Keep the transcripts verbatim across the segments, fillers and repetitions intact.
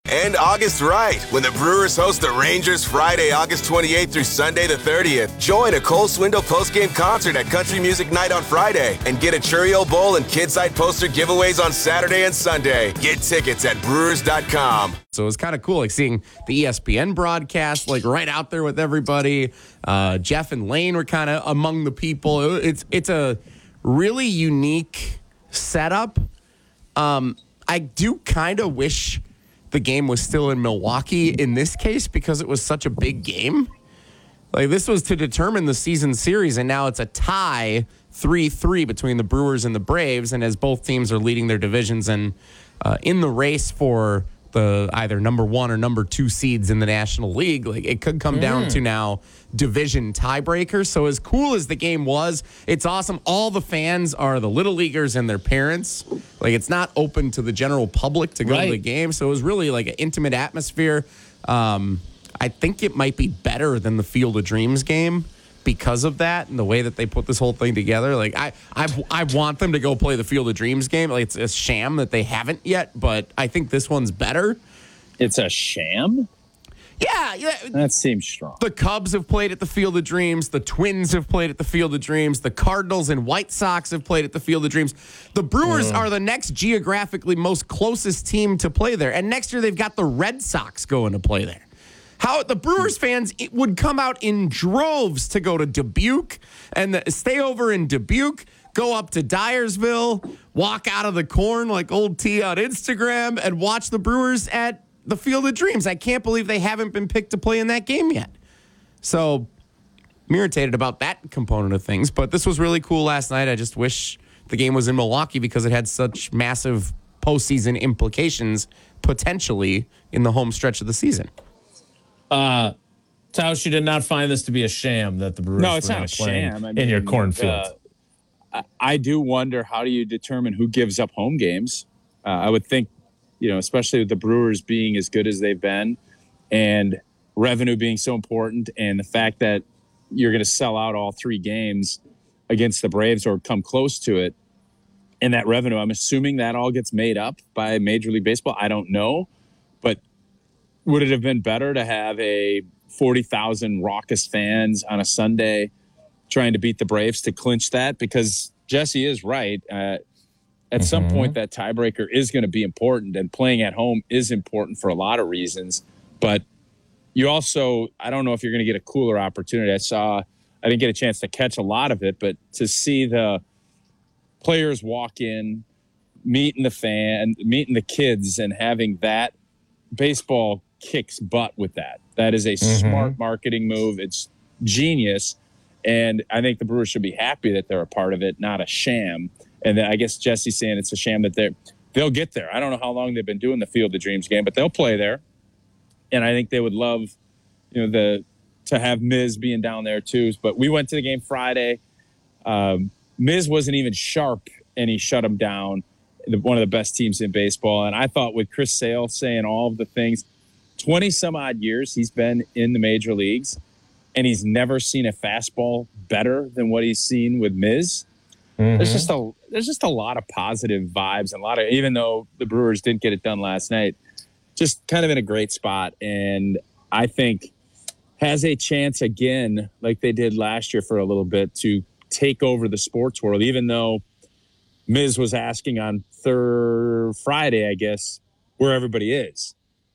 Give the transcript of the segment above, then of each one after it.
And August right, when the Brewers host the Rangers Friday, August twenty-eighth through Sunday the thirtieth. Join a Cole Swindle postgame concert at Country Music Night on Friday and get a Churio Bowl and Kidside poster giveaways on Saturday and Sunday. Get tickets at brewers dot com. So it was kind of cool, like seeing the E S P N broadcast, like right out there with everybody. Uh, Jeff and Lane were kind of among the people. It's it's a really unique setup. Um, I do kind of wish the game was still in Milwaukee in this case because it was such a big game. Like, this was to determine the season series, and now it's a tie three three between the Brewers and the Braves. And as both teams are leading their divisions and uh, in the race for the either number one or number two seeds in the National League, like, it could come mm. down to now division tiebreakers. So as cool as the game was, it's awesome. All the fans are the little leaguers and their parents. Like, it's not open to the general public to go right. to the game. So it was really like an intimate atmosphere. Um, I think it might be better than the Field of Dreams game because of that and the way that they put this whole thing together. Like, I I, I want them to go play the Field of Dreams game. Like, it's a sham that they haven't yet, but I think this one's better. It's a sham? Yeah, yeah. That seems strong. The Cubs have played at the Field of Dreams. The Twins have played at the Field of Dreams. The Cardinals and White Sox have played at the Field of Dreams. The Brewers mm. are the next geographically most closest team to play there. And next year they've got the Red Sox going to play there. How the Brewers fans it would come out in droves to go to Dubuque and the, stay over in Dubuque, go up to Dyersville, walk out of the corn like old T on Instagram, and watch the Brewers at the Field of Dreams. I can't believe they haven't been picked to play in that game yet. So I'm irritated about that component of things, but this was really cool last night. I just wish the game was in Milwaukee because it had such massive postseason implications potentially in the home stretch of the season. Uh, Tausch, you did not find this to be a sham that the Brewers no, it's were not a sham. I mean, in your cornfield. Uh, I do wonder, how do you determine who gives up home games? Uh, I would think, you know, especially with the Brewers being as good as they've been and revenue being so important and the fact that you're going to sell out all three games against the Braves or come close to it. And that revenue, I'm assuming that all gets made up by Major League Baseball. I don't know. But would it have been better to have a forty thousand raucous fans on a Sunday trying to beat the Braves to clinch that? Because Jesse is right. Uh, at mm-hmm. some point, that tiebreaker is going to be important, and playing at home is important for a lot of reasons. But you also, I don't know if you're going to get a cooler opportunity. I saw, I didn't get a chance to catch a lot of it, but to see the players walk in, meeting the fan, meeting the kids, and having that, baseball kicks butt with that. That is a mm-hmm. smart marketing move. It's genius. And I think the Brewers should be happy that they're a part of it, not a sham. And then I guess Jesse's saying it's a sham that they're, they'll get there. I don't know how long they've been doing the Field of Dreams game, but they'll play there. And I think they would love, you know, the to have Miz being down there too. But we went to the game Friday. Um, Miz wasn't even sharp, and he shut him down. One of the best teams in baseball. And I thought with Chris Sale saying all of the things, twenty some odd years he's been in the major leagues, and he's never seen a fastball better than what he's seen with Miz. Mm-hmm. There's just a there's just a lot of positive vibes, and a lot of, even though the Brewers didn't get it done last night, just kind of in a great spot. And I think has a chance again, like they did last year for a little bit, to take over the sports world, even though Miz was asking on third Friday, I guess, where everybody is.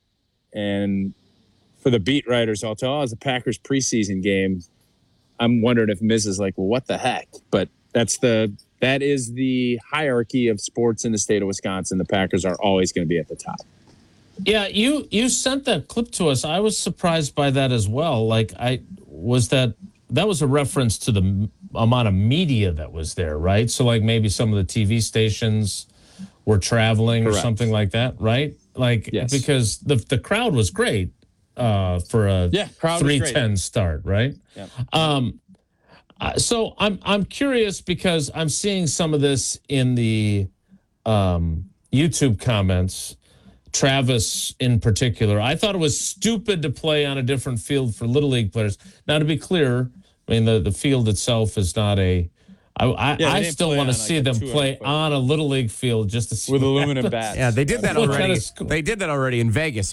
And for the beat writers, I'll tell, oh, it's a Packers preseason game. I'm wondering if Miz is like, well, what the heck? But that's the that is the hierarchy of sports in the state of Wisconsin. The Packers are always going to be at the top. Yeah, you you sent that clip to us. I was surprised by that as well. Like, I was that that was a reference to the amount of media that was there, right? So like maybe some of the T V stations were traveling Correct. Or something like that, right? Like, yes. Because the the crowd was great uh, for a yeah, three ten start, right? Yeah. Um, uh, so I'm I'm curious because I'm seeing some of this in the um, YouTube comments. Travis in particular, I thought it was stupid to play on a different field for Little League players. Now, to be clear, I mean, the, the field itself is not a I, I, yeah, I still want to see like them play on a Little League field just to see with aluminum bats. Yeah, they did that already. They did that already in Vegas.